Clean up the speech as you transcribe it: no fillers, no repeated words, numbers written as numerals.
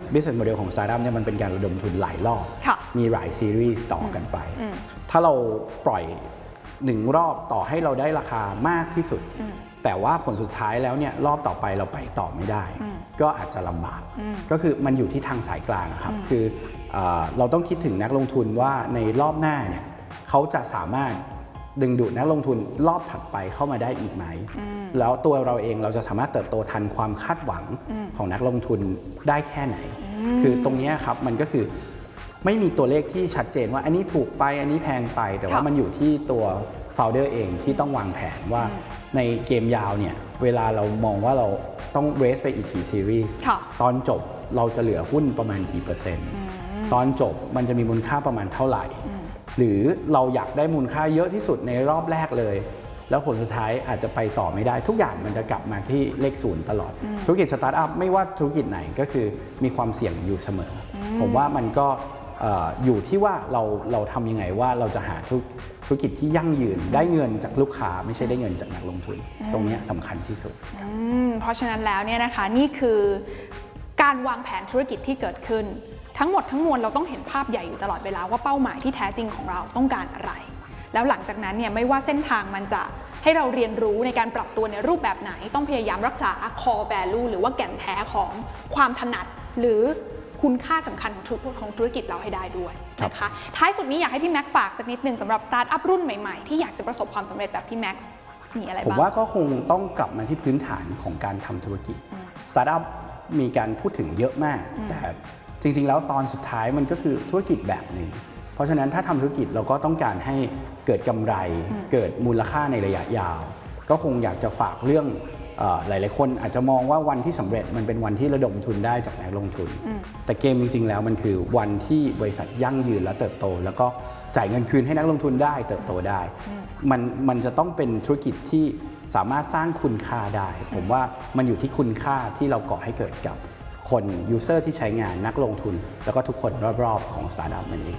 business model ของ startup เนี่ยมันเป็นการระดมทุนหลายรอบมีหลายซีรีส์ต่อกันไปถ้าเราปล่อย1รอบต่อให้เราได้ราคามากที่สุดแต่ว่าผลสุดท้ายแล้วเนี่ยรอบต่อไปเราไปต่อไม่ได้ก็อาจจะลำบากก็คือมันอยู่ที่ทางสายกลางครับคือเราต้องคิดถึงนักลงทุนว่าในรอบหน้าเนี่ยเขาจะสามารถดึงดูดนักลงทุนรอบถัดไปเข้ามาได้อีกไหมแล้วตัวเราเองเราจะสามารถเติบโตทันความคาดหวังของนักลงทุนได้แค่ไหนคือตรงนี้ครับมันก็คือไม่มีตัวเลขที่ชัดเจนว่าอันนี้ถูกไปอันนี้แพงไปแต่ว่ามันอยู่ที่ตัวโฟลเดอร์เองที่ต้องวางแผนว่าในเกมยาวเนี่ยเวลาเรามองว่าเราต้องเรสไปอีกกี่ซีรีส์ตอนจบเราจะเหลือหุ้นประมาณกี่เปอร์เซ็นต์ตอนจบมันจะมีมูลค่าประมาณเท่าไหร่หรือเราอยากได้มูลค่าเยอะที่สุดในรอบแรกเลยแล้วผลสุดท้ายอาจจะไปต่อไม่ได้ทุกอย่างมันจะกลับมาที่เลขศูนย์ตลอดธุรกิจสตาร์ทอัพไม่ว่าธุรกิจไหนก็คือมีความเสี่ยงอยู่เสมอผมว่ามันก็อยู่ที่ว่าเราทำยังไงว่าเราจะหาธุรกิจที่ยั่งยืนได้เงินจากลูกค้าไม่ใช่ได้เงินจากนักลงทุนตรงนี้สำคัญที่สุดเพราะฉะนั้นแล้วเนี่ยนะคะนี่คือการวางแผนธุรกิจที่เกิดขึ้นทั้งหมดทั้งมวลเราต้องเห็นภาพใหญ่อยู่ตลอดเวลาว่าเป้าหมายที่แท้จริงของเราต้องการอะไรแล้วหลังจากนั้นเนี่ยไม่ว่าเส้นทางมันจะให้เราเรียนรู้ในการปรับตัวในรูปแบบไหนต้องพยายามรักษา core value หรือว่าแก่นแท้ของความถนัดหรือคุณค่าสำคัญของธุรกิจเราให้ได้ด้วยนะคะท้ายสุดนี้อยากให้พี่แม็กซ์ฝากสักนิดหนึ่งสำหรับสตาร์ทอัพรุ่นใหม่ๆที่อยากจะประสบความสำเร็จแบบพี่แม็กซ์มีอะไรบ้างผมว่าก็คงต้องกลับมาที่พื้นฐานของการทำธุรกิจสตาร์ทอัพมีการพูดถึงเยอะมากแต่จริงๆแล้วตอนสุดท้ายมันก็คือธุรกิจแบบหนึ่งเพราะฉะนั้นถ้าทำธุรกิจเราก็ต้องการให้เกิดกำไรเกิดมูลค่าในระยะยาวก็คงอยากจะฝากเรื่องหลายๆคนอาจจะมองว่าวันที่สำเร็จมันเป็นวันที่ระดมทุนได้จากนักลงทุนแต่เกมจริงๆแล้วมันคือวันที่บริษัทยั่งยืนและเติบโตแล้วก็จ่ายเงินคืนให้นักลงทุนได้เติบโตได้มันจะต้องเป็นธุรกิจที่สามารถสร้างคุณค่าได้ผมว่ามันอยู่ที่คุณค่าที่เราก่อให้เกิดกับคนยูเซอร์ที่ใช้งานนักลงทุนแล้วก็ทุกคนรอบๆของสตาร์ทอัพมันเอง